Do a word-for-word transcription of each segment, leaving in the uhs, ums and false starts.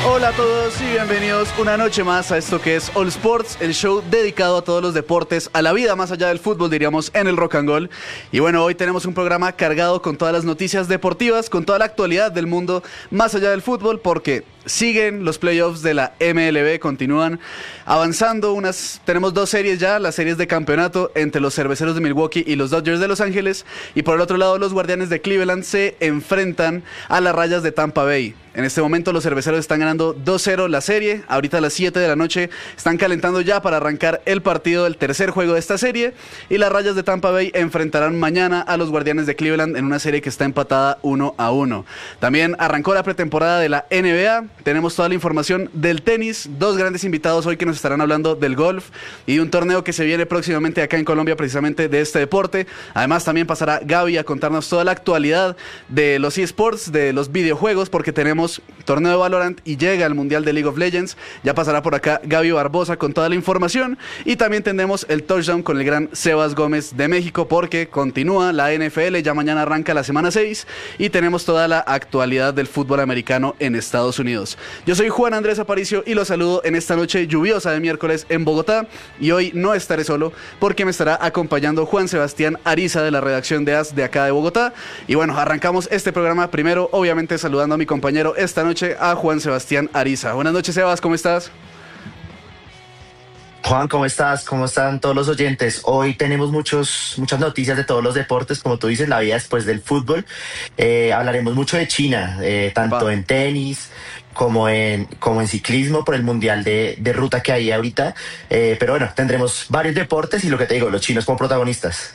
Hola a todos y bienvenidos una noche más a esto que es All Sports, el show dedicado a todos los deportes, a la vida más allá del fútbol, diríamos, en el rock and roll. Y bueno, hoy tenemos un programa cargado con todas las noticias deportivas, con toda la actualidad del mundo más allá del fútbol, porque siguen los playoffs de la M L B, continúan avanzando. Unas, tenemos dos series ya, las series de campeonato entre los Cerveceros de Milwaukee y los Dodgers de Los Ángeles. Y por el otro lado, los Guardianes de Cleveland se enfrentan a las Rayas de Tampa Bay. En este momento los Cerveceros están ganando dos cero la serie. Ahorita a las siete de la noche están calentando ya para arrancar el partido del tercer juego de esta serie. Y las Rayas de Tampa Bay enfrentarán mañana a los Guardianes de Cleveland en una serie que está empatada uno a uno. También arrancó la pretemporada de la N B A. Tenemos toda la información del tenis. Dos grandes invitados hoy que nos estarán hablando del golf y de un torneo que se viene próximamente acá en Colombia precisamente de este deporte. Además también pasará Gaby a contarnos toda la actualidad de los eSports, de los videojuegos, porque tenemos torneo de Valorant y llega el Mundial de League of Legends. Ya pasará por acá Gaby Barbosa con toda la información. Y también tendremos el touchdown con el gran Sebas Gómez de México, porque continúa la N F L. Ya mañana arranca la semana seis y tenemos toda la actualidad del fútbol americano en Estados Unidos. Yo soy Juan Andrés Aparicio y los saludo en esta noche lluviosa de miércoles en Bogotá. Y hoy no estaré solo porque me estará acompañando Juan Sebastián Ariza de la redacción de A S de acá de Bogotá. Y bueno, arrancamos este programa primero, obviamente saludando a mi compañero esta noche, a Juan Sebastián Ariza. Buenas noches, Sebas, ¿cómo estás? Juan, ¿cómo estás? ¿Cómo están todos los oyentes? Hoy tenemos muchos, muchas noticias de todos los deportes, como tú dices, la vida después del fútbol. Eh, hablaremos mucho de China, eh, tanto Va. en tenis como en, como en ciclismo por el mundial de, de ruta que hay ahorita. Eh, pero bueno, tendremos varios deportes y lo que te digo, los chinos como protagonistas.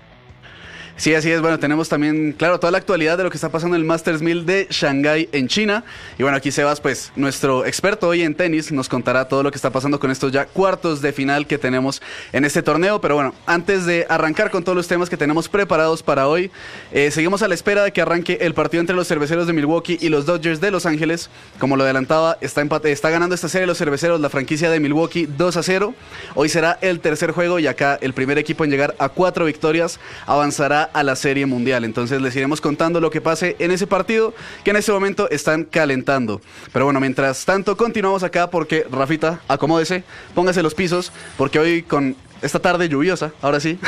Sí, así es. Bueno, tenemos también, claro, toda la actualidad de lo que está pasando en el Masters mil de Shanghái en China. Y bueno, aquí Sebas, pues, nuestro experto hoy en tenis, nos contará todo lo que está pasando con estos ya cuartos de final que tenemos en este torneo. Pero bueno, antes de arrancar con todos los temas que tenemos preparados para hoy, eh, seguimos a la espera de que arranque el partido entre los Cerveceros de Milwaukee y los Dodgers de Los Ángeles. Como lo adelantaba, está, empate, está ganando esta serie los Cerveceros, la franquicia de Milwaukee, dos a cero. Hoy será el tercer juego y acá el primer equipo en llegar a cuatro victorias avanzará a la Serie Mundial. Entonces les iremos contando lo que pase en ese partido que en este momento están calentando. Pero bueno, mientras tanto continuamos acá porque, Rafita, acomódese, póngase los pisos, porque hoy con esta tarde lluviosa, ahora sí,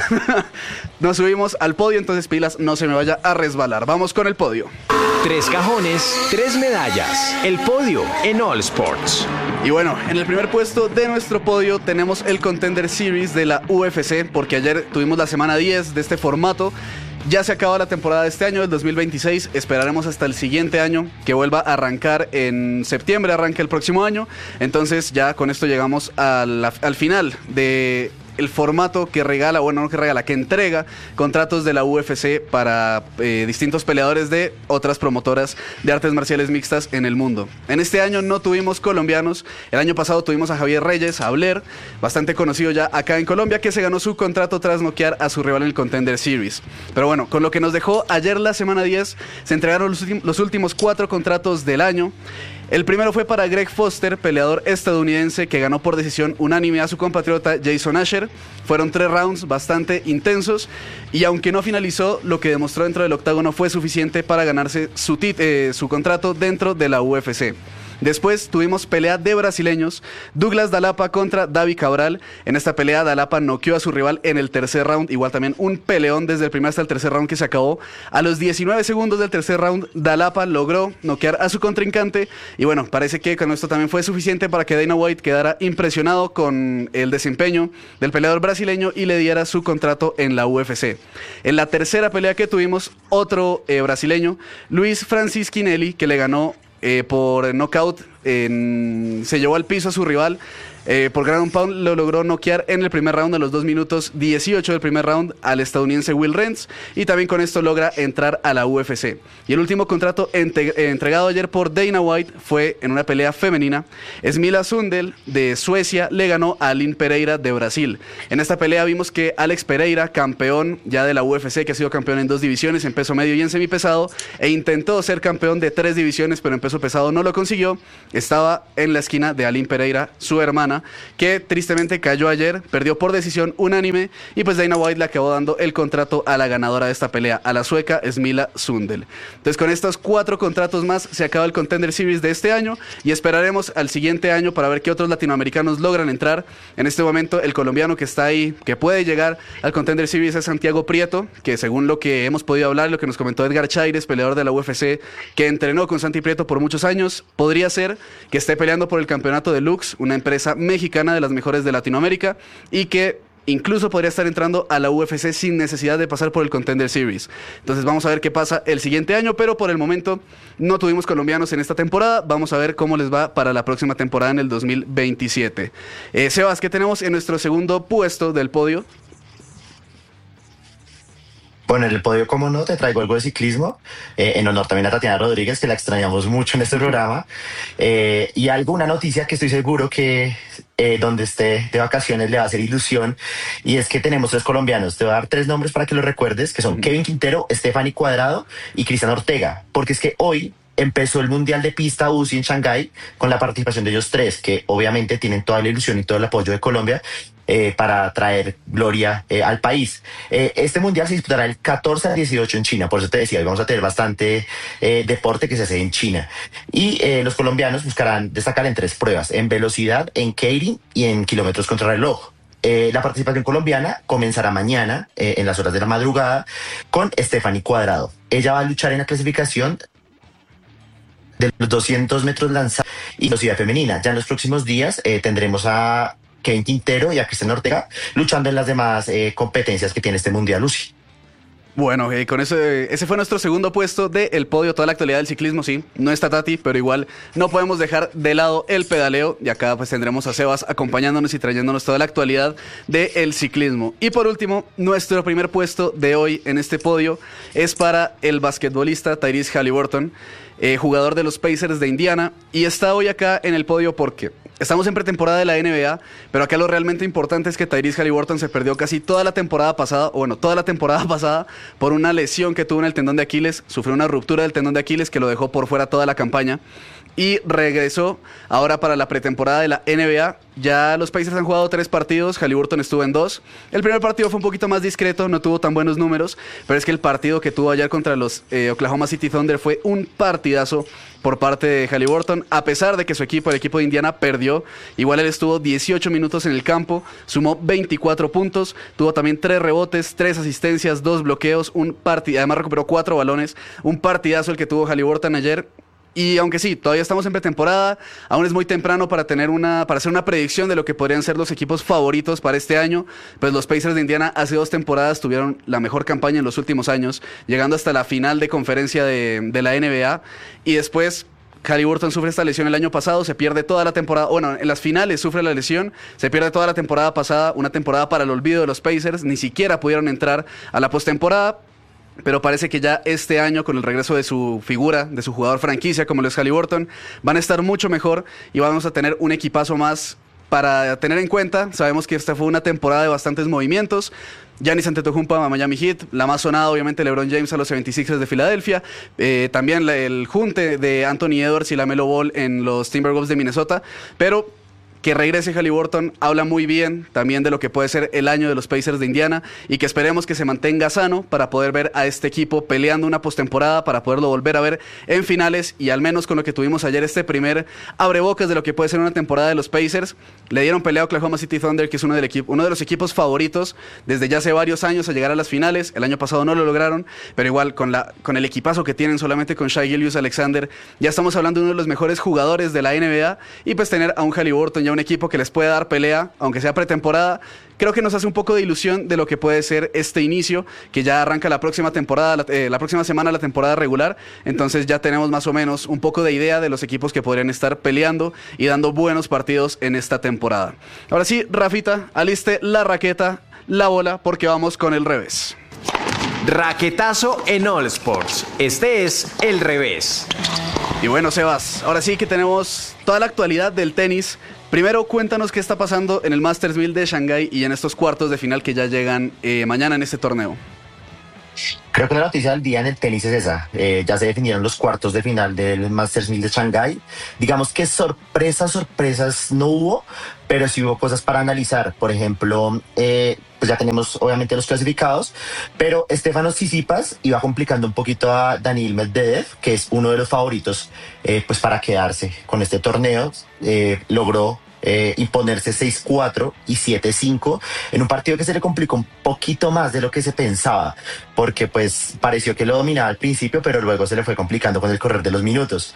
nos subimos al podio, entonces pilas, no se me vaya a resbalar. Vamos con el podio. Tres cajones, tres medallas. El podio en All Sports. Y bueno, en el primer puesto de nuestro podio tenemos el Contender Series de la U F C, porque ayer tuvimos la semana diez de este formato. Ya se acaba la temporada de este año, del dos mil veintiséis. Esperaremos hasta el siguiente año, que vuelva a arrancar en septiembre, arranca el próximo año. Entonces ya con esto llegamos a la, al final de el formato que regala, bueno, no que regala, que entrega contratos de la U F C para eh, distintos peleadores de otras promotoras de artes marciales mixtas en el mundo. En este año no tuvimos colombianos. El año pasado tuvimos a Javier Reyes, a Blair, bastante conocido ya acá en Colombia, que se ganó su contrato tras noquear a su rival en el Contender Series. Pero bueno, con lo que nos dejó ayer la semana diez, se entregaron los, los últimos cuatro contratos del año. El primero fue para Greg Foster, peleador estadounidense que ganó por decisión unánime a su compatriota Jason Asher. Fueron tres rounds bastante intensos y aunque no finalizó, lo que demostró dentro del octágono fue suficiente para ganarse su, tit eh, su contrato dentro de la U F C. Después tuvimos pelea de brasileños, Douglas Dalapa contra Davi Cabral. En esta pelea Dalapa noqueó a su rival en el tercer round, igual también un peleón desde el primer hasta el tercer round que se acabó. A los diecinueve segundos del tercer round, Dalapa logró noquear a su contrincante y bueno, parece que con esto también fue suficiente para que Dana White quedara impresionado con el desempeño del peleador brasileño y le diera su contrato en la U F C. En la tercera pelea que tuvimos, otro eh, brasileño, Luis Francis Quinelli, que le ganó Eh, por knockout, en, se llevó al piso a su rival. Eh, por ground and pound lo logró noquear en el primer round a los dos minutos dieciocho del primer round al estadounidense Will Renz y también con esto logra entrar a la U F C. Y el último contrato ente eh, entregado ayer por Dana White fue en una pelea femenina. Smila Sundel de Suecia le ganó a Aline Pereira de Brasil. En esta pelea vimos que Alex Pereira, campeón ya de la U F C, que ha sido campeón en dos divisiones, en peso medio y en semipesado, e intentó ser campeón de tres divisiones, pero en peso pesado no lo consiguió. estaba en la esquina de Aline Pereira, su hermana, que tristemente cayó ayer, perdió por decisión unánime y pues Dana White le acabó dando el contrato a la ganadora de esta pelea, a la sueca Smila Sundel. Entonces con estos cuatro contratos más se acaba el Contender Series de este año y esperaremos al siguiente año para ver qué otros latinoamericanos logran entrar. En este momento el colombiano que está ahí, que puede llegar al Contender Series es Santiago Prieto, que según lo que hemos podido hablar, lo que nos comentó Edgar Chaires, peleador de la U F C, que entrenó con Santi Prieto por muchos años, podría ser que esté peleando por el campeonato de Lux, una empresa mexicana de las mejores de Latinoamérica, y que incluso podría estar entrando a la U F C sin necesidad de pasar por el Contender Series. Entonces vamos a ver qué pasa el siguiente año, pero por el momento no tuvimos colombianos en esta temporada. Vamos a ver cómo les va para la próxima temporada en el dos mil veintisiete. Eh, Sebas, ¿qué tenemos en nuestro segundo puesto del podio? Bueno, en el podio, como no, te traigo algo de ciclismo, eh, en honor también a Tatiana Rodríguez, que la extrañamos mucho en este programa, eh, y algo, una noticia que estoy seguro que eh, donde esté de vacaciones le va a hacer ilusión, y es que tenemos tres colombianos. Te voy a dar tres nombres para que los recuerdes, que son mm. Kevin Quintero, Stephanie Cuadrado y Cristian Ortega, porque es que hoy empezó el Mundial de Pista U C I en Shanghái con la participación de ellos tres, que obviamente tienen toda la ilusión y todo el apoyo de Colombia eh, para traer gloria eh, al país. Eh, este Mundial se disputará el catorce al dieciocho en China, por eso te decía, hoy vamos a tener bastante eh, deporte que se hace en China. Y eh, los colombianos buscarán destacar en tres pruebas, en velocidad, en keirin y en kilómetros contra reloj. Eh, la participación colombiana comenzará mañana eh, en las horas de la madrugada con Stephanie Cuadrado. Ella va a luchar en la clasificación de los doscientos metros lanzados y velocidad femenina. Ya en los próximos días eh, tendremos a Kevin Quintero y a Cristian Ortega luchando en las demás eh, competencias que tiene este Mundial U C I. Bueno, eh, con eso, eh, ese fue nuestro segundo puesto del podio, toda la actualidad del ciclismo, sí, no está Tati, pero igual no podemos dejar de lado el pedaleo, y acá pues tendremos a Sebas acompañándonos y trayéndonos toda la actualidad del ciclismo. Y por último, nuestro primer puesto de hoy en este podio es para el basquetbolista Tyrese Haliburton, eh, jugador de los Pacers de Indiana, y está hoy acá en el podio porque estamos en pretemporada de la N B A, pero acá lo realmente importante es que Tyrese Haliburton se perdió casi toda la temporada pasada, o bueno, toda la temporada pasada, por una lesión que tuvo en el tendón de Aquiles. Sufrió una ruptura del tendón de Aquiles que lo dejó por fuera toda la campaña. Y regresó ahora para la pretemporada de la N B A. Ya los Pacers han jugado tres partidos, Haliburton estuvo en dos. El primer partido fue un poquito más discreto, no tuvo tan buenos números, pero es que el partido que tuvo ayer contra los eh, Oklahoma City Thunder fue un partidazo por parte de Haliburton, a pesar de que su equipo, el equipo de Indiana, perdió. Igual él estuvo dieciocho minutos en el campo, sumó veinticuatro puntos, tuvo también tres rebotes, tres asistencias, dos bloqueos, un partido, además recuperó cuatro balones, un partidazo el que tuvo Haliburton ayer. Y aunque sí, todavía estamos en pretemporada, aún es muy temprano para tener una, para hacer una predicción de lo que podrían ser los equipos favoritos para este año. Pues los Pacers de Indiana hace dos temporadas tuvieron la mejor campaña en los últimos años, llegando hasta la final de conferencia de, de la N B A, y después Haliburton sufre esta lesión el año pasado, se pierde toda la temporada, bueno, en las finales sufre la lesión, se pierde toda la temporada pasada, una temporada para el olvido de los Pacers, ni siquiera pudieron entrar a la postemporada. Pero parece que ya este año, con el regreso de su figura, de su jugador franquicia como lo es Haliburton, van a estar mucho mejor y vamos a tener un equipazo más para tener en cuenta. Sabemos que esta fue una temporada de bastantes movimientos. Giannis Antetokounmpo a Miami Heat, la más sonada obviamente LeBron James a los setenta y seis ers de Filadelfia, eh, también la, el junte de Anthony Edwards y LaMelo Ball en los Timberwolves de Minnesota, pero que regrese Haliburton habla muy bien también de lo que puede ser el año de los Pacers de Indiana, y que esperemos que se mantenga sano para poder ver a este equipo peleando una postemporada, para poderlo volver a ver en finales, y al menos con lo que tuvimos ayer, este primer abrebocas de lo que puede ser una temporada de los Pacers. Le dieron pelea a Oklahoma City Thunder, que es uno, del equipo, uno de los equipos favoritos desde ya hace varios años a llegar a las finales. El año pasado no lo lograron, pero igual con, la, con el equipazo que tienen solamente con Shai Gilgeous-Alexander, ya estamos hablando de uno de los mejores jugadores de la N B A, y pues tener a un Haliburton ya un equipo que les puede dar pelea, aunque sea pretemporada, creo que nos hace un poco de ilusión de lo que puede ser este inicio, que ya arranca la próxima temporada, la, eh, la próxima semana la temporada regular. Entonces ya tenemos más o menos un poco de idea de los equipos que podrían estar peleando y dando buenos partidos en esta temporada. Ahora sí, Rafita, aliste la raqueta, la bola, porque vamos con el revés. Raquetazo en All Sports. Este es el revés. Y bueno, Sebas, ahora sí que tenemos toda la actualidad del tenis. Primero, cuéntanos qué está pasando en el Masters mil de Shanghái y en estos cuartos de final que ya llegan eh, mañana en este torneo. Creo que la noticia del día en el tenis es esa. Eh, ya se definieron los cuartos de final del Masters mil de Shanghái. Digamos que sorpresas, sorpresas no hubo, pero sí hubo cosas para analizar. Por ejemplo, eh, pues ya tenemos obviamente los clasificados, pero Stefanos Tsitsipas iba complicando un poquito a Daniil Medvedev, que es uno de los favoritos eh, pues para quedarse con este torneo. Eh, logró Eh, imponerse seis cuatro y siete cinco en un partido que se le complicó un poquito más de lo que se pensaba, porque pues pareció que lo dominaba al principio, pero luego se le fue complicando con el correr de los minutos.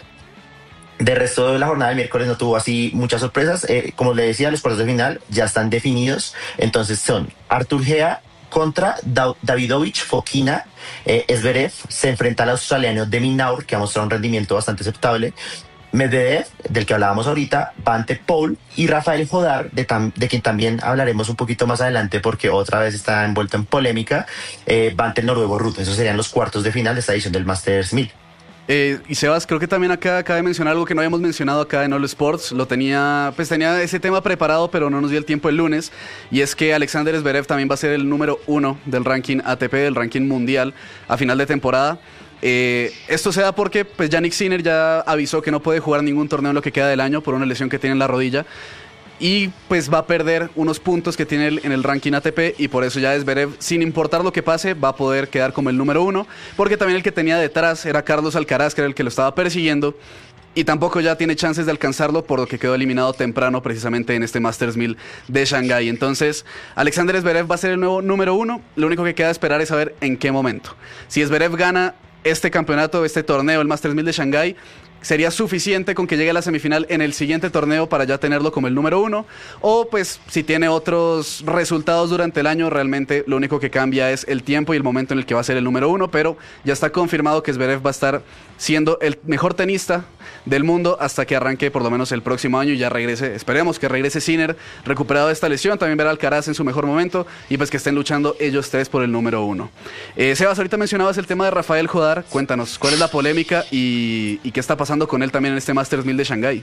De resto de la jornada del miércoles no tuvo así muchas sorpresas. Eh, como le decía, los cuartos de final ya están definidos, entonces son Artur Gea contra da- Davidovich Fokina. eh, Zverev se enfrenta al australiano de Minaur, que ha mostrado un rendimiento bastante aceptable. Medvedev, del que hablábamos ahorita, va ante Paul, y Rafael Jodar, de, tam, de quien también hablaremos un poquito más adelante porque otra vez está envuelto en polémica, eh, va ante el noruego Ruud. Esos serían los cuartos de final de esta edición del Masters mil. Eh, y Sebas, creo que también acá acaba de mencionar algo que no habíamos mencionado acá en All Sports. Lo tenía, pues tenía ese tema preparado, pero no nos dio el tiempo el lunes. Y es que Alexander Zverev también va a ser el número uno del ranking A T P, del ranking mundial, a final de temporada. Eh, esto se da porque pues Jannik Sinner ya avisó que no puede jugar ningún torneo en lo que queda del año por una lesión que tiene en la rodilla, y pues va a perder unos puntos que tiene en el ranking A T P, y por eso ya Zverev, sin importar lo que pase, va a poder quedar como el número uno, porque también el que tenía detrás era Carlos Alcaraz, que era el que lo estaba persiguiendo, y tampoco ya tiene chances de alcanzarlo, por lo que quedó eliminado temprano precisamente en este Masters mil de Shanghái. Entonces, Alexander Zverev va a ser el nuevo número uno. Lo único que queda esperar es saber en qué momento. Si Zverev gana este campeonato, este torneo, el Masters mil de Shanghái, sería suficiente con que llegue a la semifinal en el siguiente torneo para ya tenerlo como el número uno, o pues si tiene otros resultados durante el año, realmente lo único que cambia es el tiempo y el momento en el que va a ser el número uno, pero ya está confirmado que Zverev va a estar siendo el mejor tenista del mundo hasta que arranque por lo menos el próximo año y ya regrese, esperemos que regrese Sinner recuperado de esta lesión, también verá Alcaraz en su mejor momento, y pues que estén luchando ellos tres por el número uno. Eh, Sebas, ahorita mencionabas el tema de Rafael Jodar, cuéntanos, ¿cuál es la polémica y, y qué está pasando con él también en este Masters mil de Shanghái?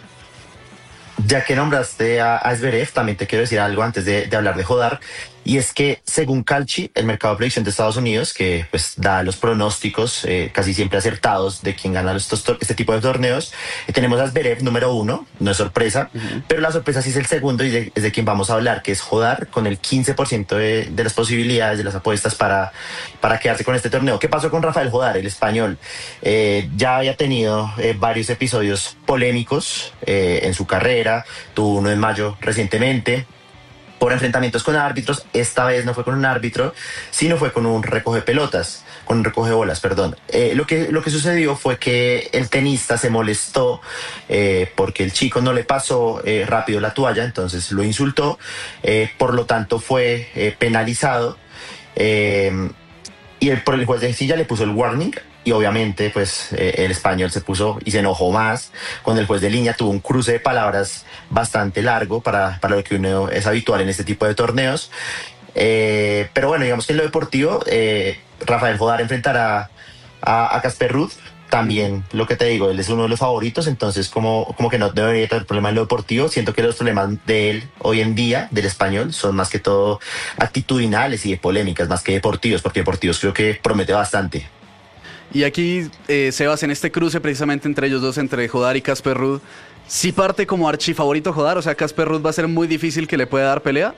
Ya que nombraste a, a Zverev, también te quiero decir algo antes de, de hablar de Jodar, y es que según Calci, el mercado de predicción de Estados Unidos, que pues da los pronósticos eh, casi siempre acertados de quién gana estos, este tipo de torneos, eh, tenemos a Zverev número uno, no es sorpresa, uh-huh. Pero la sorpresa sí es el segundo, y de, es de quien vamos a hablar, que es Jodar, con el quince por ciento de, de las posibilidades de las apuestas para, para quedarse con este torneo. ¿Qué pasó con Rafael Jodar, el español? Eh, ya había tenido eh, varios episodios polémicos eh, en su carrera, tuvo uno en mayo recientemente, por enfrentamientos con árbitros. Esta vez no fue con un árbitro, sino fue con un recoge pelotas, con un recoge bolas, perdón. Eh, lo, que, lo que sucedió fue que el tenista se molestó eh, porque el chico no le pasó eh, rápido la toalla, entonces lo insultó, eh, por lo tanto fue eh, penalizado, eh, y el, por el juez de silla le puso el warning. Y obviamente pues eh, el español se puso y se enojó más con el juez de línea, tuvo un cruce de palabras bastante largo para, para lo que uno es habitual en este tipo de torneos. Eh, pero bueno, digamos que en lo deportivo, eh, Rafael Jodar enfrentará a Casper Ruud. También lo que te digo, él es uno de los favoritos, entonces como, como que no debería tener problema en lo deportivo. Siento que los problemas de él hoy en día, del español, son más que todo actitudinales y de polémicas, más que deportivos, porque deportivos creo que promete bastante. Y aquí, eh, Sebas, en este cruce precisamente entre ellos dos, entre Jodar y Casper Ruud, ¿sí parte como archifavorito Jodar? O sea, ¿Casper Ruud va a ser muy difícil que le pueda dar pelea?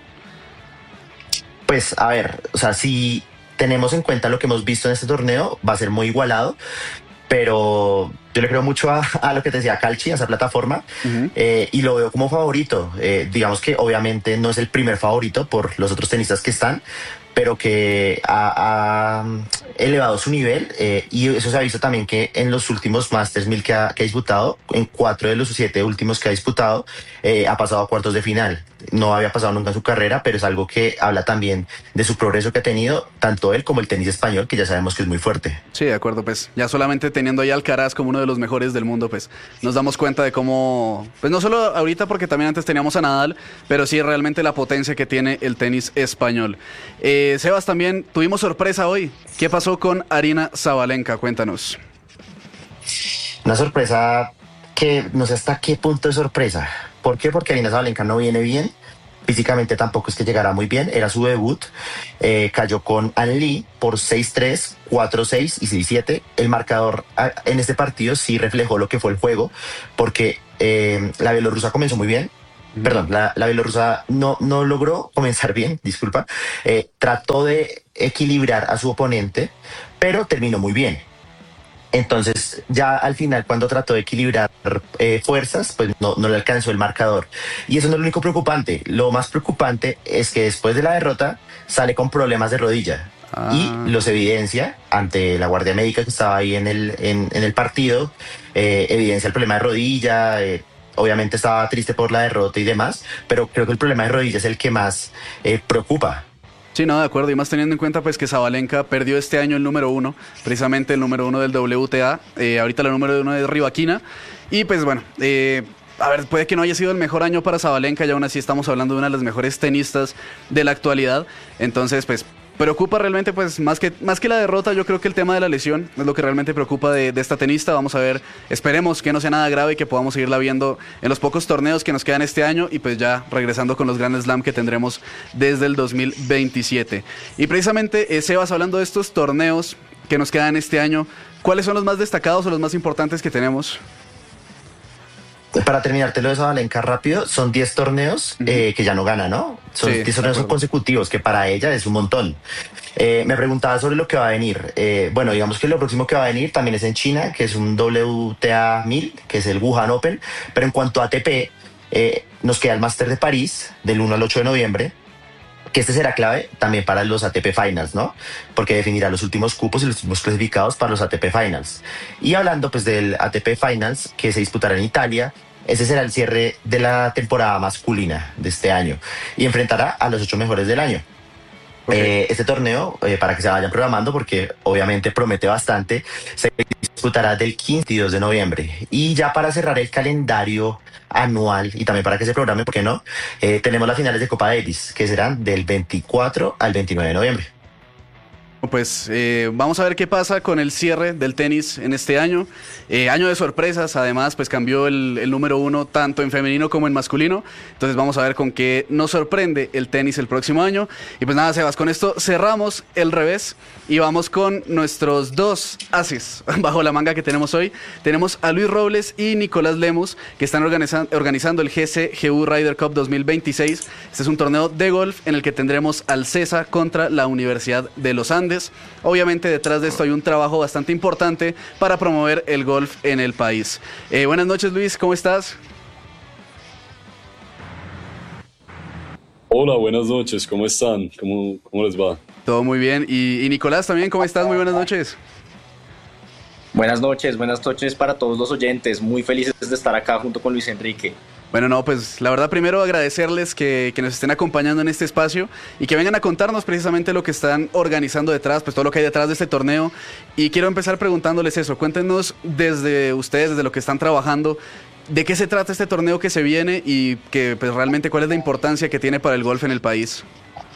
Pues, a ver, o sea, si tenemos en cuenta lo que hemos visto en este torneo, va a ser muy igualado, pero yo le creo mucho a, a lo que te decía Calci, a esa plataforma, uh-huh. eh, y lo veo como favorito. Eh, digamos que obviamente no es el primer favorito por los otros tenistas que están, pero que ha, ha elevado su nivel, eh, y eso se ha visto también que en los últimos Masters mil que ha, que ha disputado, en cuatro de los siete últimos que ha disputado, eh, ha pasado a cuartos de final. No había pasado nunca en su carrera, pero es algo que habla también de su progreso que ha tenido, tanto él como el tenis español, que ya sabemos que es muy fuerte. Sí, de acuerdo, pues ya solamente teniendo ahí a Alcaraz como uno de los mejores del mundo, pues nos damos cuenta de cómo, pues no solo ahorita porque también antes teníamos a Nadal, pero sí realmente la potencia que tiene el tenis español. Eh, Sebas, también tuvimos sorpresa hoy. ¿Qué pasó con Aryna Sabalenka? Cuéntanos. Una sorpresa que no sé hasta qué punto es sorpresa. ¿Por qué? Porque Aryna Sabalenka no viene bien. Físicamente tampoco es que llegara muy bien, era su debut, eh, cayó con An Lee por seis tres, cuatro seis y seis siete. El marcador a, en este partido sí reflejó lo que fue el juego, porque eh, la bielorrusa comenzó muy bien. Perdón, la, la bielorrusa no, no logró comenzar bien, disculpa. Eh, trató de equilibrar a su oponente, pero terminó muy bien. Entonces, ya al final, cuando trató de equilibrar eh, fuerzas, pues no, no le alcanzó el marcador. Y eso no es lo único preocupante. Lo más preocupante es que después de la derrota sale con problemas de rodilla. Ah. Y los evidencia ante la guardia médica que estaba ahí en el, en, en el partido. Eh, evidencia el problema de rodilla. Eh, obviamente estaba triste por la derrota y demás, pero creo que el problema de rodilla es el que más eh, preocupa. Sí, no, de acuerdo, y más teniendo en cuenta pues que Sabalenka perdió este año el número uno, precisamente el número uno del W T A, eh, ahorita la número uno es Rybakina, y pues bueno, eh, a ver, puede que no haya sido el mejor año para Sabalenka, y aún así estamos hablando de una de las mejores tenistas de la actualidad, entonces pues preocupa realmente, pues más que, más que la derrota, yo creo que el tema de la lesión es lo que realmente preocupa de, de esta tenista. Vamos a ver, esperemos que no sea nada grave y que podamos seguirla viendo en los pocos torneos que nos quedan este año y pues ya regresando con los Grand Slam que tendremos desde el dos mil veintisiete. Y precisamente, eh, Sebas, hablando de estos torneos que nos quedan este año, ¿cuáles son los más destacados o los más importantes que tenemos? Para terminártelo de Sabalenka rápido, son diez torneos uh-huh. eh, que ya no gana, ¿no? Son sí, diez torneos consecutivos, que para ella es un montón. Eh, me preguntaba sobre lo que va a venir. Eh, bueno, digamos que lo próximo que va a venir también es en China, que es un W T A mil, que es el Wuhan Open. Pero en cuanto a A T P, eh, nos queda el Master de París, del uno al ocho de noviembre, que este será clave también para los A T P Finals, ¿no? Porque definirá los últimos cupos y los últimos clasificados para los A T P Finals. Y hablando pues del A T P Finals, que se disputará en Italia, ese será el cierre de la temporada masculina de este año y enfrentará a los ocho mejores del año. Okay. Eh, este torneo, eh, para que se vayan programando, porque obviamente promete bastante, se disputará del quince y dos de noviembre. Y ya para cerrar el calendario anual y también para que se programe, ¿por qué no? Eh, tenemos las finales de Copa Davis, que serán del veinticuatro al veintinueve de noviembre. Pues eh, vamos a ver qué pasa con el cierre del tenis en este año. Eh, año de sorpresas, además, pues cambió el, el número uno tanto en femenino como en masculino. Entonces vamos a ver con qué nos sorprende el tenis el próximo año. Y pues nada, Sebas, con esto cerramos el revés y vamos con nuestros dos ases bajo la manga que tenemos hoy. Tenemos a Luis Robles y Nicolás Lemus, que están organiza- organizando el G C G U Ryder Cup dos mil veintiséis. Este es un torneo de golf en el que tendremos al CESA contra la Universidad de los Andes. Obviamente detrás de esto hay un trabajo bastante importante para promover el golf en el país. Eh, buenas noches, Luis, ¿cómo estás? Hola, buenas noches, ¿cómo están? ¿Cómo, cómo les va? Todo muy bien. Y, y Nicolás también, ¿cómo estás? Muy buenas noches. Buenas noches, buenas noches para todos los oyentes. Muy felices de estar acá junto con Luis Enrique. Bueno, no, pues la verdad primero agradecerles que, que nos estén acompañando en este espacio y que vengan a contarnos precisamente lo que están organizando detrás, pues todo lo que hay detrás de este torneo. Y quiero empezar preguntándoles eso, cuéntenos desde ustedes, desde lo que están trabajando, de qué se trata este torneo que se viene y que pues realmente cuál es la importancia que tiene para el golf en el país.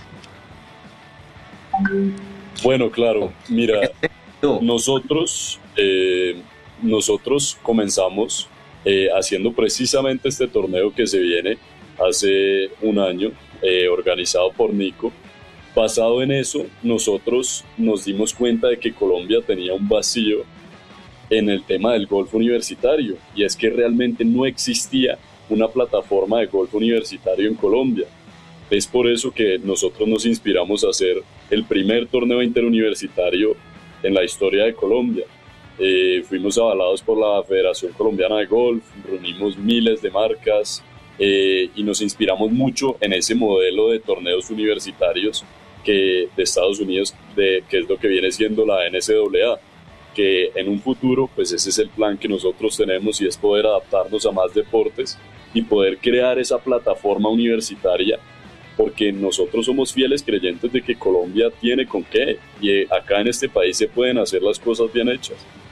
Bueno, claro, mira, nosotros, eh, nosotros comenzamos... Eh, haciendo precisamente este torneo que se viene hace un año, eh, organizado por Nico. Basado en eso, nosotros nos dimos cuenta de que Colombia tenía un vacío en el tema del golf universitario, y es que realmente no existía una plataforma de golf universitario en Colombia. Es por eso que nosotros nos inspiramos a hacer el primer torneo interuniversitario en la historia de Colombia. Eh, fuimos avalados por la Federación Colombiana de Golf, reunimos miles de marcas eh, y nos inspiramos mucho en ese modelo de torneos universitarios que, de Estados Unidos, de, que es lo que viene siendo la N C A A, que en un futuro, pues ese es el plan que nosotros tenemos, y es poder adaptarnos a más deportes y poder crear esa plataforma universitaria, porque nosotros somos fieles creyentes de que Colombia tiene con qué, y acá en este país se pueden hacer las cosas bien hechas.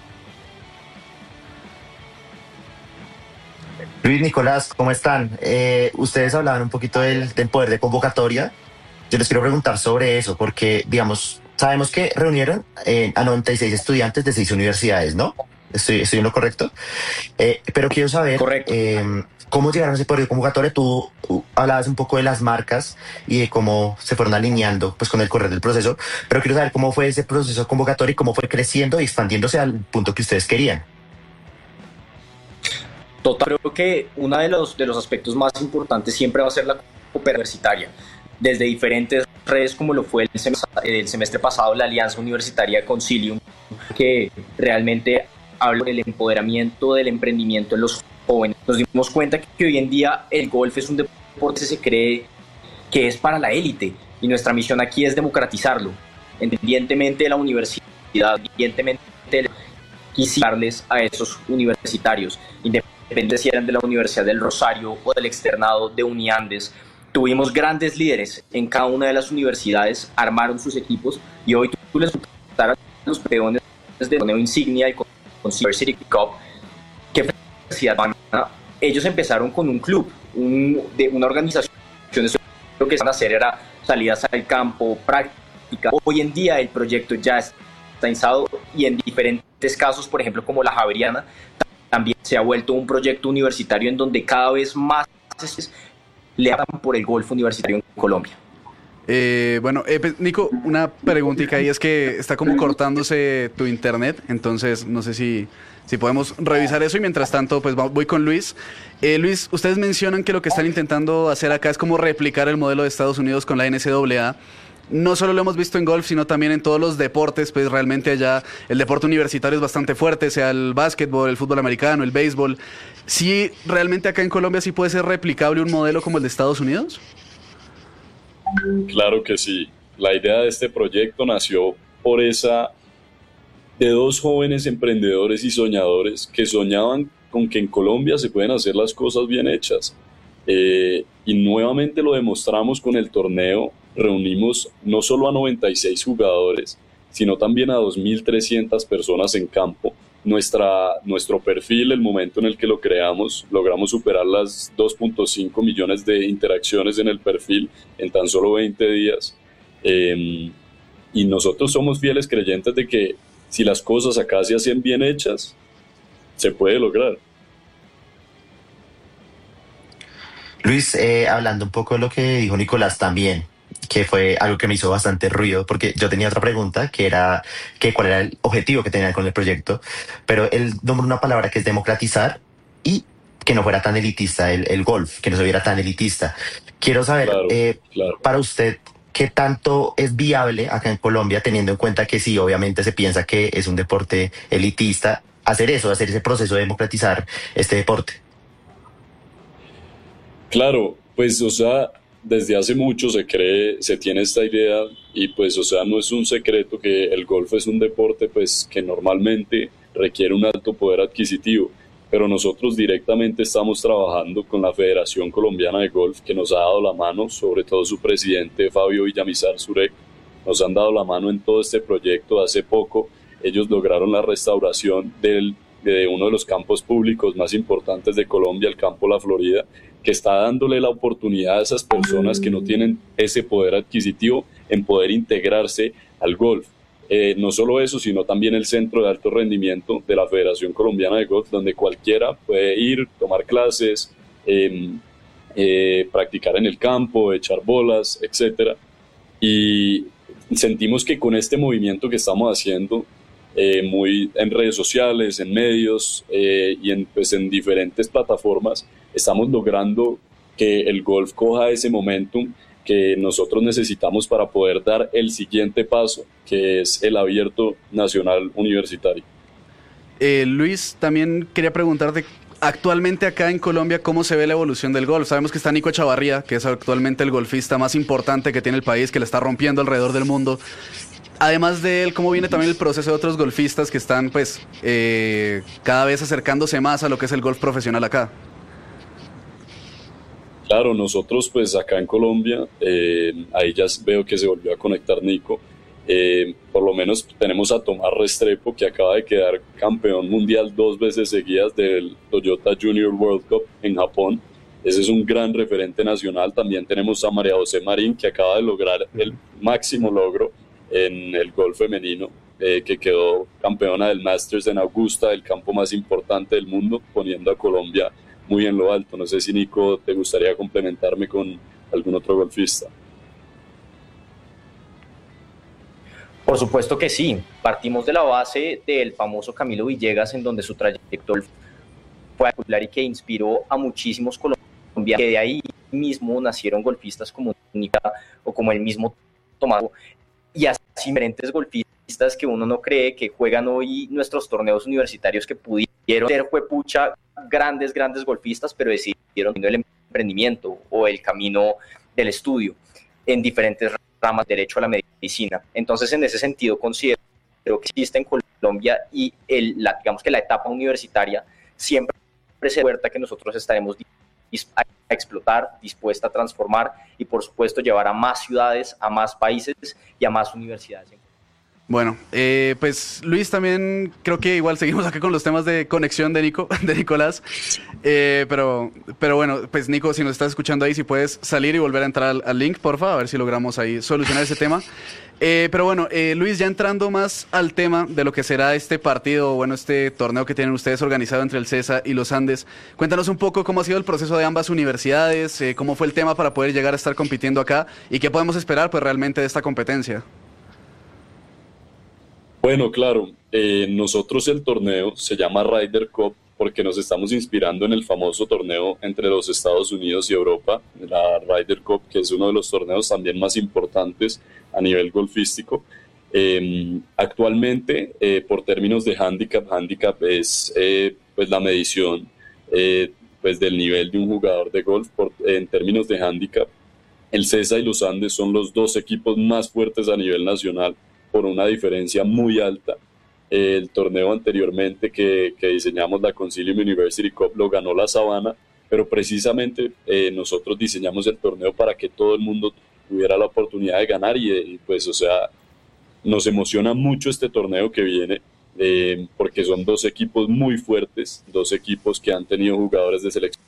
Luis, Nicolás, ¿cómo están? Eh, ustedes hablaban un poquito del, del poder de convocatoria. Yo les quiero preguntar sobre eso, porque, digamos, sabemos que reunieron eh, a noventa y seis estudiantes de seis universidades, ¿no? ¿Estoy, estoy en lo correcto? Eh, pero quiero saber eh, cómo llegaron a ese podio convocatoria. Tú uh, hablabas un poco de las marcas y de cómo se fueron alineando pues, con el correr del proceso, pero quiero saber cómo fue ese proceso convocatorio y cómo fue creciendo y expandiéndose al punto que ustedes querían. Total, creo que uno de los, de los aspectos más importantes siempre va a ser la cooperación universitaria. Desde diferentes redes, como lo fue el semestre, el semestre pasado, la Alianza Universitaria Concilium, que realmente habla del empoderamiento, del emprendimiento en los jóvenes. Nos dimos cuenta que hoy en día el golf es un deporte que se cree que es para la élite, y nuestra misión aquí es democratizarlo, independientemente de la universidad, independientemente de quisiarles a esos universitarios, independientemente si eran de la Universidad del Rosario o del externado de Uniandes. Tuvimos grandes líderes en cada una de las universidades, armaron sus equipos, y hoy tú, tú les preguntaras a los peones del torneo insignia, el University Cup, que ellos empezaron con un club, un, de una organización. Lo que iban a hacer era salidas al campo, práctica. Hoy en día el proyecto ya está instalado, y en diferentes casos, por ejemplo como la Javeriana, también se ha vuelto un proyecto universitario en donde cada vez más le hablan por el golf universitario en Colombia. Eh, bueno, eh, Nico, una preguntita ahí, es que está como cortándose tu internet, entonces no sé si, si podemos revisar eso, y mientras tanto pues voy con Luis. Eh, Luis, ustedes mencionan que lo que están intentando hacer acá es como replicar el modelo de Estados Unidos con la N C A A. No solo lo hemos visto en golf, sino también en todos los deportes, pues realmente allá el deporte universitario es bastante fuerte, sea el básquetbol, el fútbol americano, el béisbol. ¿Sí realmente acá en Colombia sí puede ser replicable un modelo como el de Estados Unidos? Claro que sí. La idea de este proyecto nació por esa de dos jóvenes emprendedores y soñadores que soñaban con que en Colombia se pueden hacer las cosas bien hechas. Eh, y nuevamente lo demostramos con el torneo. Reunimos no solo a noventa y seis jugadores, sino también a dos mil trescientas personas en campo. Nuestra, nuestro perfil, el momento en el que lo creamos, logramos superar las dos punto cinco millones de interacciones en el perfil en tan solo veinte días. Eh, y nosotros somos fieles creyentes de que si las cosas acá se hacen bien hechas, se puede lograr. Luis, eh, hablando un poco de lo que dijo Nicolás también, que fue algo que me hizo bastante ruido, porque yo tenía otra pregunta, que era que cuál era el objetivo que tenían con el proyecto, pero él nombró una palabra que es democratizar y que no fuera tan elitista el, el golf, que no se viera tan elitista. Quiero saber, claro, eh, claro. para usted, ¿qué tanto es viable acá en Colombia, teniendo en cuenta que sí, obviamente se piensa que es un deporte elitista, hacer eso, hacer ese proceso de democratizar este deporte? Claro, pues, o sea, desde hace mucho se cree, se tiene esta idea, y pues, o sea, no es un secreto que el golf es un deporte pues que normalmente requiere un alto poder adquisitivo, pero nosotros directamente estamos trabajando con la Federación Colombiana de Golf, que nos ha dado la mano, sobre todo su presidente Fabio Villamizar Surek, nos han dado la mano en todo este proyecto. Hace poco ellos lograron la restauración del, de uno de los campos públicos más importantes de Colombia, el Campo La Florida, que está dándole la oportunidad a esas personas que no tienen ese poder adquisitivo en poder integrarse al golf. Eh, no solo eso, sino también el Centro de Alto Rendimiento de la Federación Colombiana de Golf, donde cualquiera puede ir, tomar clases, eh, eh, practicar en el campo, echar bolas, etcétera. Y sentimos que con este movimiento que estamos haciendo, eh, muy en redes sociales, en medios eh, y en, pues, en diferentes plataformas, estamos logrando que el golf coja ese momentum que nosotros necesitamos para poder dar el siguiente paso, que es el Abierto Nacional Universitario. Eh, Luis, también quería preguntarte, actualmente acá en Colombia, ¿cómo se ve la evolución del golf? Sabemos que está Nico Chavarría, que es actualmente el golfista más importante que tiene el país, que le está rompiendo alrededor del mundo. Además de él, ¿cómo viene también el proceso de otros golfistas que están pues eh, cada vez acercándose más a lo que es el golf profesional acá? Claro, nosotros pues acá en Colombia, eh, ahí ya veo que se volvió a conectar Nico, eh, por lo menos tenemos a Tomás Restrepo, que acaba de quedar campeón mundial dos veces seguidas del Toyota Junior World Cup en Japón. Ese es un gran referente nacional. También tenemos a María José Marín, que acaba de lograr el máximo logro en el golf femenino, eh, que quedó campeona del Masters en Augusta, el campo más importante del mundo, poniendo a Colombia muy en lo alto. No sé si, Nico, te gustaría complementarme con algún otro golfista. Por supuesto que sí. Partimos de la base del famoso Camilo Villegas, en donde su trayectoria fue popular y que inspiró a muchísimos colombianos, que de ahí mismo nacieron golfistas como Nica o como el mismo Tomás, y así diferentes golfistas que uno no cree que juegan hoy nuestros torneos universitarios, que pudieron ser juepucha grandes, grandes golfistas, pero decidieron el emprendimiento o el camino del estudio en diferentes ramas, derecho a la medicina. Entonces, en ese sentido, considero que existe en Colombia y el, la, digamos que la etapa universitaria siempre se puerta que nosotros estaremos a explotar, dispuesta a transformar y, por supuesto, llevar a más ciudades, a más países y a más universidades. Bueno, eh, pues Luis, también creo que igual seguimos acá con los temas de conexión de Nico, de Nicolás, eh, pero, pero bueno, pues Nico, si nos estás escuchando ahí, si puedes salir y volver a entrar al, al link, porfa, a ver si logramos ahí solucionar ese tema. Eh, pero bueno, eh, Luis, ya entrando más al tema de lo que será este partido, bueno, este torneo que tienen ustedes organizado entre el CESA y los Andes, cuéntanos un poco cómo ha sido el proceso de ambas universidades, eh, cómo fue el tema para poder llegar a estar compitiendo acá y qué podemos esperar pues realmente de esta competencia. Bueno, claro, eh, nosotros el torneo se llama Ryder Cup porque nos estamos inspirando en el famoso torneo entre los Estados Unidos y Europa, la Ryder Cup, que es uno de los torneos también más importantes a nivel golfístico. Eh, actualmente, eh, por términos de handicap, handicap es eh, pues la medición eh, pues del nivel de un jugador de golf. Por, en términos de handicap, el CESA y los Andes son los dos equipos más fuertes a nivel nacional, por una diferencia muy alta. El torneo anteriormente que, que diseñamos, la Concilium University Cup, lo ganó la Sabana, pero precisamente eh, nosotros diseñamos el torneo para que todo el mundo tuviera la oportunidad de ganar y, y pues, o sea, nos emociona mucho este torneo que viene, eh, porque son dos equipos muy fuertes, dos equipos que han tenido jugadores de selección.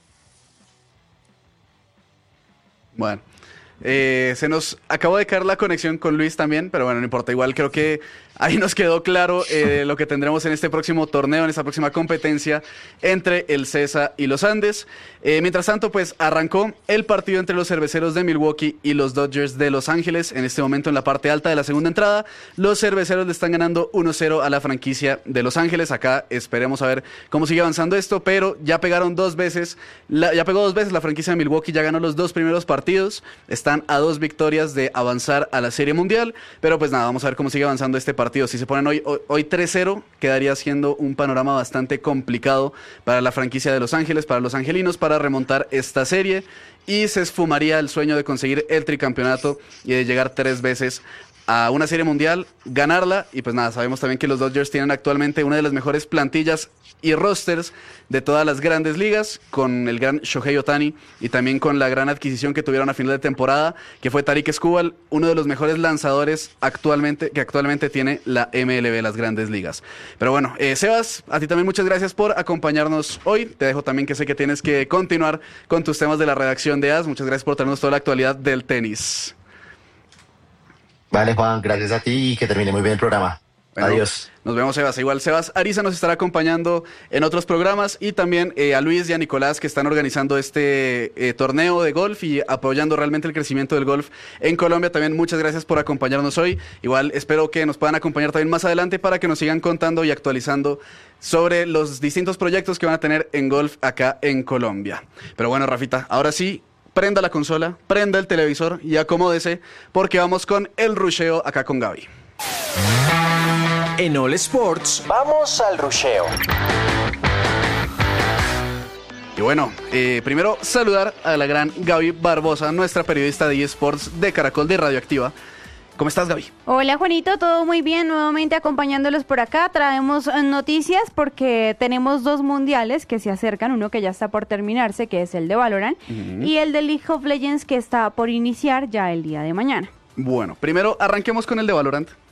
Bueno. Eh, se nos acabó de caer la conexión con Luis también, pero bueno, no importa, igual creo que ahí nos quedó claro eh, lo que tendremos en este próximo torneo, en esta próxima competencia entre el CESA y los Andes. Eh, mientras tanto, pues arrancó el partido entre los Cerveceros de Milwaukee y los Dodgers de Los Ángeles. En este momento, en la parte alta de la segunda entrada, los Cerveceros le están ganando uno cero a la franquicia de Los Ángeles. Acá esperemos a ver cómo sigue avanzando esto, pero ya pegaron dos veces, la, ya pegó dos veces la franquicia de Milwaukee, ya ganó los dos primeros partidos, están a dos victorias de avanzar a la Serie Mundial, pero pues nada, vamos a ver cómo sigue avanzando este partido. Si se ponen hoy, hoy, hoy tres cero, quedaría siendo un panorama bastante complicado para la franquicia de Los Ángeles, para los angelinos, para remontar esta serie, y se esfumaría el sueño de conseguir el tricampeonato y de llegar tres veces a una Serie Mundial, ganarla. Y pues nada, sabemos también que los Dodgers tienen actualmente una de las mejores plantillas y rosters de todas las grandes ligas, con el gran Shohei Ohtani y también con la gran adquisición que tuvieron a final de temporada, que fue Tarik Skubal, uno de los mejores lanzadores actualmente que actualmente tiene la M L B, las grandes ligas. Pero bueno, eh, Sebas, a ti también muchas gracias por acompañarnos hoy. Te dejo también, que sé que tienes que continuar con tus temas de la redacción de A S. Muchas gracias por traernos toda la actualidad del tenis. Vale, Juan, gracias a ti y que termine muy bien el programa. Bueno, adiós. Nos vemos, Sebas. Igual Sebas Ariza nos estará acompañando en otros programas, y también eh, a Luis y a Nicolás, que están organizando este eh, torneo de golf y apoyando realmente el crecimiento del golf en Colombia. También muchas gracias por acompañarnos hoy. Igual espero que nos puedan acompañar también más adelante para que nos sigan contando y actualizando sobre los distintos proyectos que van a tener en golf acá en Colombia. Pero bueno, Rafita, ahora sí, prenda la consola, prenda el televisor y acomódese, porque vamos con el rusheo acá con Gaby. En All Sports, vamos al rusheo. Y bueno, eh, primero saludar a la gran Gaby Barbosa, nuestra periodista de eSports de Caracol de Radioactiva. ¿Cómo estás, Gaby? Hola, Juanito, todo muy bien, nuevamente acompañándolos por acá. Traemos noticias porque tenemos dos mundiales que se acercan, uno que ya está por terminarse, que es el de Valorant, uh-huh. y el de League of Legends, que está por iniciar ya el día de mañana. Bueno, primero arranquemos con el de Valorant.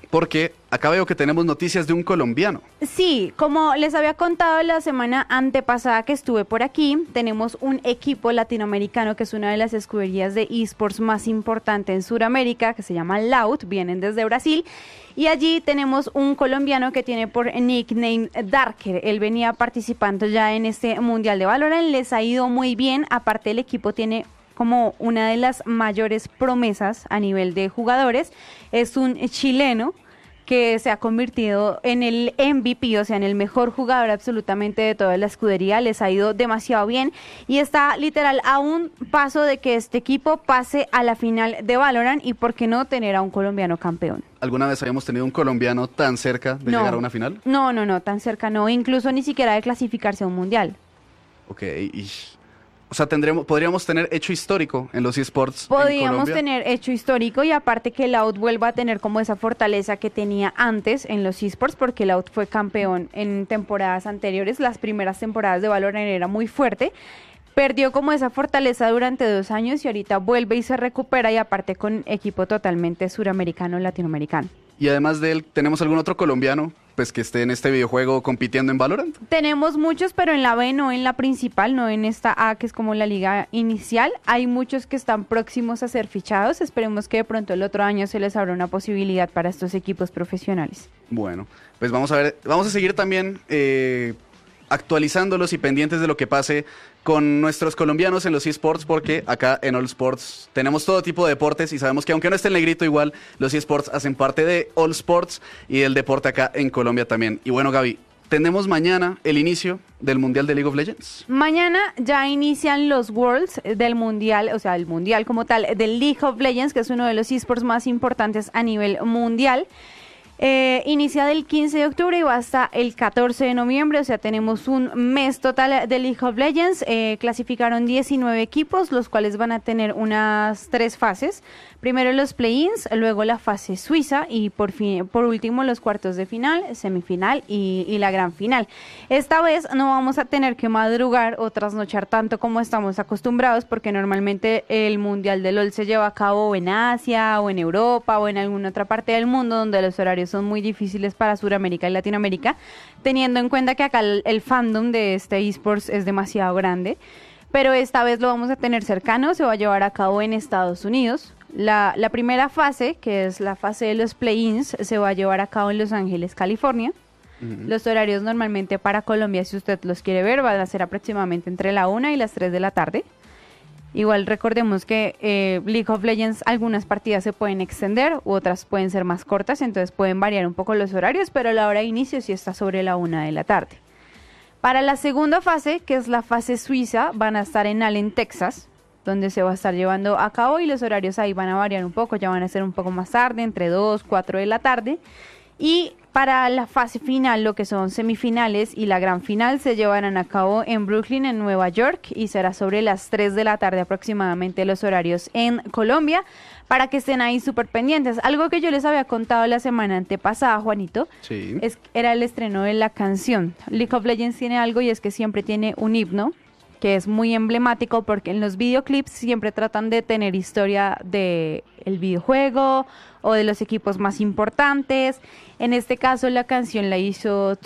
porque acá veo que tenemos noticias de un colombiano. Sí, como les había contado la semana antepasada que estuve por aquí, tenemos un equipo latinoamericano que es una de las escuderías de esports más importante en Sudamérica, que se llama Loud, vienen desde Brasil, y allí tenemos un colombiano que tiene por nickname Darker. Él venía participando ya en este Mundial de Valorant, les ha ido muy bien, aparte el equipo tiene como una de las mayores promesas a nivel de jugadores, es un chileno que se ha convertido en el M V P, o sea, en el mejor jugador absolutamente de toda la escudería, les ha ido demasiado bien y está literal a un paso de que este equipo pase a la final de Valorant y por qué no tener a un colombiano campeón. ¿Alguna vez habíamos tenido un colombiano tan cerca de no, llegar a una final? No, no, no, tan cerca no, incluso ni siquiera de clasificarse a un mundial. Ok, y... O sea, tendremos, podríamos tener hecho histórico en los eSports Podríamos en tener hecho histórico y aparte que Loud vuelva a tener como esa fortaleza que tenía antes en los eSports, porque Loud fue campeón en temporadas anteriores, las primeras temporadas de Valorant era muy fuerte, perdió como esa fortaleza durante dos años y ahorita vuelve y se recupera y aparte con equipo totalmente suramericano, latinoamericano. Y además de él, ¿tenemos algún otro colombiano pues que esté en este videojuego compitiendo en Valorant? Tenemos muchos, pero en la B, no en la principal, no en esta A, que es como la liga inicial. Hay muchos que están próximos a ser fichados. Esperemos que de pronto el otro año se les abra una posibilidad para estos equipos profesionales. Bueno, pues vamos a ver, vamos a seguir también eh, actualizándolos y pendientes de lo que pase con nuestros colombianos en los eSports, porque acá en All Sports tenemos todo tipo de deportes y sabemos que aunque no esté el negrito, igual los eSports hacen parte de All Sports y del deporte acá en Colombia también. Y bueno, Gaby, tenemos mañana el inicio del Mundial de League of Legends. Mañana ya inician los Worlds del Mundial, o sea, el Mundial como tal, del League of Legends, que es uno de los eSports más importantes a nivel mundial. Eh, inicia del quince de octubre y va hasta el catorce de noviembre, o sea, tenemos un mes total de League of Legends. Eh, clasificaron diecinueve equipos, los cuales van a tener unas tres fases. Primero los play-ins, luego la fase suiza y por fin, por último los cuartos de final, semifinal y, y la gran final. Esta vez no vamos a tener que madrugar o trasnochar tanto como estamos acostumbrados, porque normalmente el Mundial de LoL se lleva a cabo en Asia o en Europa o en alguna otra parte del mundo donde los horarios son muy difíciles para Sudamérica y Latinoamérica, teniendo en cuenta que acá el, el fandom de este eSports es demasiado grande, pero esta vez lo vamos a tener cercano, se va a llevar a cabo en Estados Unidos. La, la primera fase, que es la fase de los play-ins, se va a llevar a cabo en Los Ángeles, California. Uh-huh. Los horarios normalmente para Colombia, si usted los quiere ver, van a ser aproximadamente entre la una y las tres de la tarde. Igual recordemos que eh, League of Legends, algunas partidas se pueden extender, u otras pueden ser más cortas, entonces pueden variar un poco los horarios, pero la hora de inicio sí está sobre la una de la tarde. Para la segunda fase, que es la fase suiza, van a estar en Allen, Texas, donde se va a estar llevando a cabo y los horarios ahí van a variar un poco, ya van a ser un poco más tarde, entre dos, cuatro de la tarde. Y para la fase final, lo que son semifinales y la gran final, se llevarán a cabo en Brooklyn, en Nueva York, y será sobre las tres de la tarde aproximadamente los horarios en Colombia, para que estén ahí súper pendientes. Algo que yo les había contado la semana antepasada, Juanito, sí. es, era el estreno de la canción. League of Legends tiene algo y es que siempre tiene un himno, que es muy emblemático porque en los videoclips siempre tratan de tener historia de el videojuego o de los equipos más importantes. En este caso la canción la hizo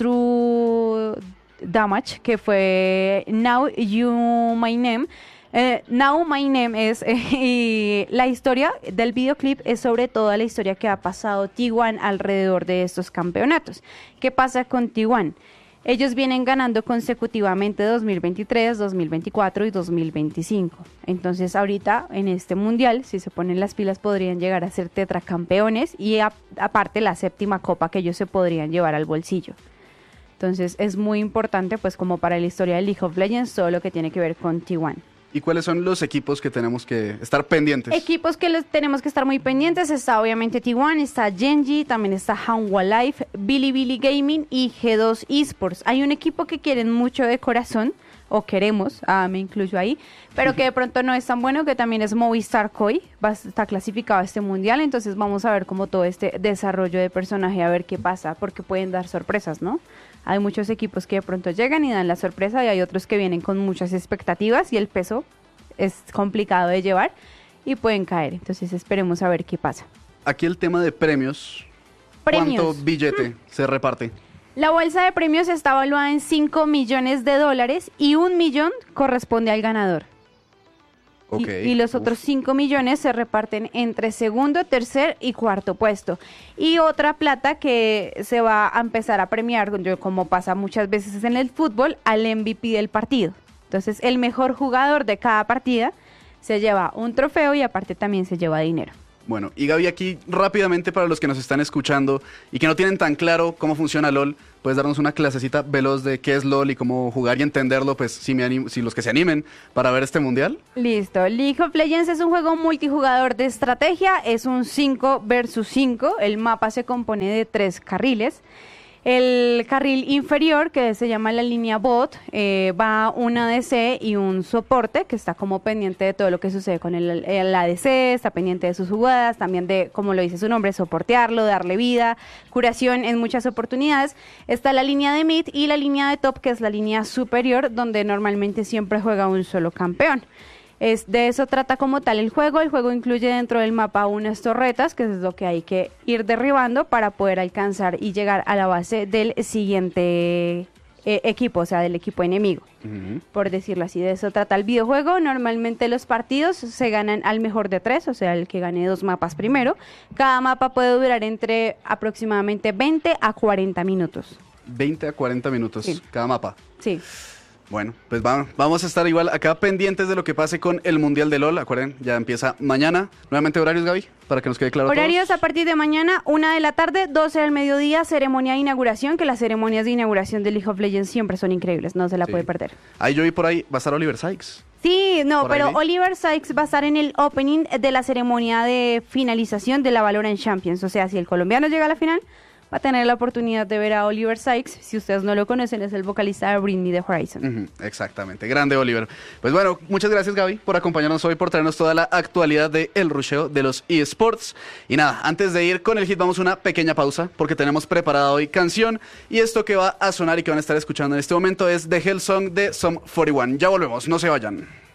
True Damage, que fue Now You My Name. Eh, Now My Name es eh, y la historia del videoclip es sobre toda la historia que ha pasado T uno alrededor de estos campeonatos. ¿Qué pasa con T uno? Ellos vienen ganando consecutivamente dos mil veintitrés, dos mil veinticuatro y dos mil veinticinco. Entonces ahorita en este mundial, si se ponen las pilas, podrían llegar a ser tetracampeones y a, aparte la séptima copa que ellos se podrían llevar al bolsillo. Entonces es muy importante pues como para la historia de League of Legends todo lo que tiene que ver con T uno. ¿Y cuáles son los equipos que tenemos que estar pendientes? Equipos que los tenemos que estar muy pendientes. Está obviamente T uno, está Genji, también está Hanwha Life, Bilibili Gaming y G dos Esports. Hay un equipo que quieren mucho de corazón, o queremos, ah, me incluyo ahí, pero que de pronto no es tan bueno, que también es Movistar Koi, va, está clasificado a este mundial, entonces vamos a ver como todo este desarrollo de personaje, a ver qué pasa, porque pueden dar sorpresas, ¿no? Hay muchos equipos que de pronto llegan y dan la sorpresa y hay otros que vienen con muchas expectativas y el peso es complicado de llevar y pueden caer. Entonces esperemos a ver qué pasa. Aquí el tema de premios Premios. ¿Cuánto billete se reparte? La bolsa de premios está evaluada en cinco millones de dólares y un millón corresponde al ganador. Y, Okay. y los otros cinco millones se reparten entre segundo, tercer y cuarto puesto. Y otra plata que se va a empezar a premiar, como pasa muchas veces en el fútbol, al M V P del partido. Entonces, el mejor jugador de cada partida se lleva un trofeo y aparte también se lleva dinero. Bueno, y Gaby, aquí rápidamente para los que nos están escuchando y que no tienen tan claro cómo funciona LOL, puedes darnos una clasecita veloz de qué es LOL y cómo jugar y entenderlo, pues si, me anim- si los que se animen para ver este mundial. Listo. League of Legends es un juego multijugador de estrategia, es un cinco versus cinco, el mapa se compone de tres carriles. El carril inferior, que se llama la línea bot, eh, va un A D C y un soporte que está como pendiente de todo lo que sucede con el, el A D C, está pendiente de sus jugadas, también de, como lo dice su nombre, soportearlo, darle vida, curación en muchas oportunidades. Está la línea de mid y la línea de top, que es la línea superior, donde normalmente siempre juega un solo campeón. Es, de eso trata como tal el juego. El juego incluye dentro del mapa unas torretas, que es lo que hay que ir derribando para poder alcanzar y llegar a la base del siguiente eh, equipo, o sea, del equipo enemigo, uh-huh. por decirlo así. De eso trata el videojuego. Normalmente los partidos se ganan al mejor de tres, o sea, el que gane dos mapas primero. Cada mapa puede durar entre aproximadamente veinte a cuarenta minutos. veinte a cuarenta minutos sí. cada mapa. Sí. Bueno, pues va, vamos a estar igual acá pendientes de lo que pase con el Mundial de LOL. Acuerden, ya empieza mañana. Nuevamente horarios, Gaby, para que nos quede claro. Horarios todos. A partir de mañana, una de la tarde, doce del mediodía, ceremonia de inauguración, que las ceremonias de inauguración de League of Legends siempre son increíbles, no se la sí. puede perder. Ahí yo vi por ahí, va a estar Oliver Sykes. Sí, no, por pero ahí. Oliver Sykes va a estar en el opening de la ceremonia de finalización de la Valorant Champions. O sea, si el colombiano llega a la final, va a tener la oportunidad de ver a Oliver Sykes. Si ustedes no lo conocen, es el vocalista de Britney de Horizon. Uh-huh, exactamente, grande Oliver. Pues bueno, muchas gracias Gaby por acompañarnos hoy, por traernos toda la actualidad de el rusheo de los eSports. Y nada, antes de ir con el hit vamos a una pequeña pausa porque tenemos preparada hoy canción. Y esto que va a sonar y que van a estar escuchando en este momento es The Hell Song de Sum cuarenta y uno. Ya volvemos, no se vayan.